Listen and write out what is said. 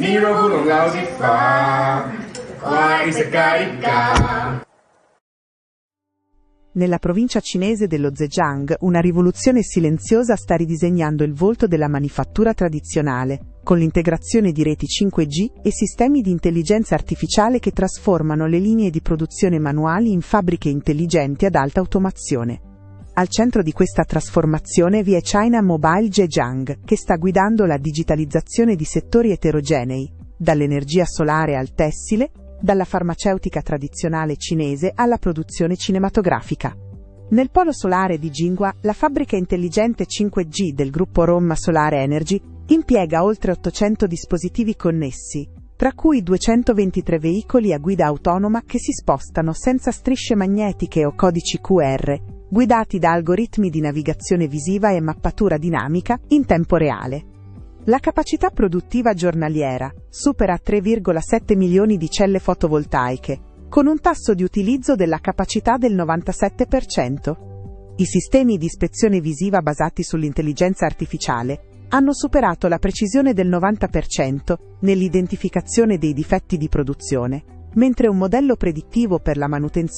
Miro con lausi fa, qua si carica. Nella provincia cinese dello Zhejiang, una rivoluzione silenziosa sta ridisegnando il volto della manifattura tradizionale, con l'integrazione di reti 5G e sistemi di intelligenza artificiale che trasformano le linee di produzione manuali in fabbriche intelligenti ad alta automazione. Al centro di questa trasformazione vi è China Mobile Zhejiang, che sta guidando la digitalizzazione di settori eterogenei, dall'energia solare al tessile, dalla farmaceutica tradizionale cinese alla produzione cinematografica. Nel polo solare di Jinghua, la fabbrica intelligente 5G del gruppo Roma Solar Energy impiega oltre 800 dispositivi connessi, tra cui 223 veicoli a guida autonoma che si spostano senza strisce magnetiche o codici QR, guidati da algoritmi di navigazione visiva e mappatura dinamica in tempo reale. La capacità produttiva giornaliera supera 3,7 milioni di celle fotovoltaiche, con un tasso di utilizzo della capacità del 97%. I sistemi di ispezione visiva basati sull'intelligenza artificiale hanno superato la precisione del 90% nell'identificazione dei difetti di produzione, mentre un modello predittivo per la manutenzione